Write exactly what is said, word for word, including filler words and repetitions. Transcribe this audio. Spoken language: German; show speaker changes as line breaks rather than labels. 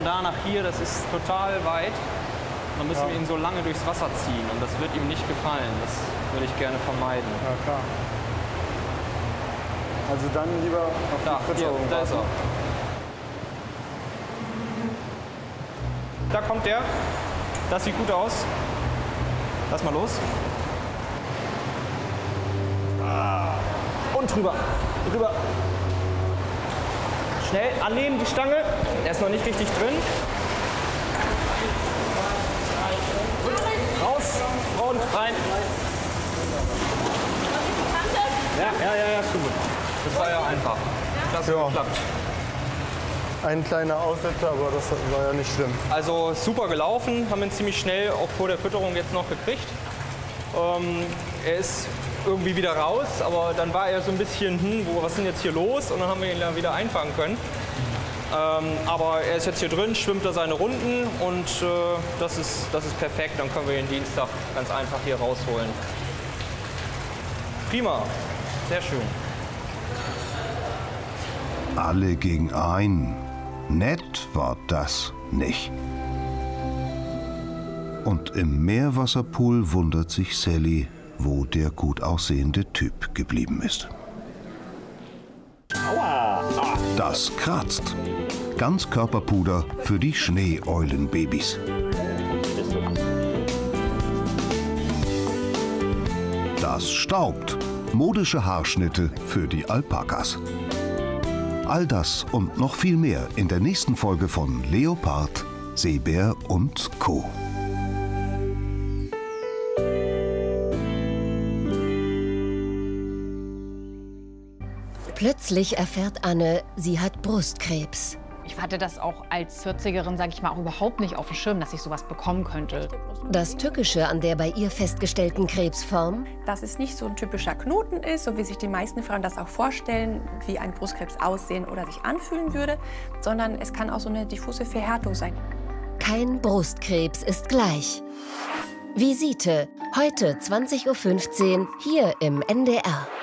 Da nach hier, das ist total weit. Dann müssen ja. wir ihn so lange durchs Wasser ziehen und das wird ihm nicht gefallen. Das würde ich gerne vermeiden.
Ja, klar. Also dann lieber auf
da,
die Fütterung.
Hier, da ist er. Da kommt der. Das sieht gut aus. Lass mal los. Ah. Und drüber. Drüber. Schnell annehmen, die Stange. Er ist noch nicht richtig drin. Raus und rein. Ja, ja, ja, ja, stimmt. Das war ja einfach. Das hat
ja.
geklappt.
Ein kleiner Aussetzer, aber das war ja nicht schlimm.
Also super gelaufen, haben ihn ziemlich schnell auch vor der Fütterung jetzt noch gekriegt. Ähm, er ist irgendwie wieder raus, aber dann war er so ein bisschen, hm, wo, was ist denn jetzt hier los? Und dann haben wir ihn dann wieder einfangen können. Ähm, aber er ist jetzt hier drin, schwimmt da seine Runden und äh, das ist, das ist perfekt. Dann können wir ihn Dienstag ganz einfach hier rausholen. Prima, sehr schön.
Alle gegen ein. Nett war das nicht. Und im Meerwasserpool wundert sich Sally, wo der gut aussehende Typ geblieben ist. Das kratzt. Ganzkörperpuder für die Schneeeulenbabys. Das staubt. Modische Haarschnitte für die Alpakas. All das und noch viel mehr in der nächsten Folge von Leopard, Seebär und Co.
Plötzlich erfährt Anne, sie hat Brustkrebs.
Ich hatte das auch als vierzigerin, sage ich mal, auch überhaupt nicht auf dem Schirm, dass ich sowas bekommen könnte.
Das Tückische an der bei ihr festgestellten Krebsform?
Dass es nicht so ein typischer Knoten ist, so wie sich die meisten Frauen das auch vorstellen, wie ein Brustkrebs aussehen oder sich anfühlen würde, sondern es kann auch so eine diffuse Verhärtung sein.
Kein Brustkrebs ist gleich. Visite, heute zwanzig Uhr fünfzehn hier im N D R.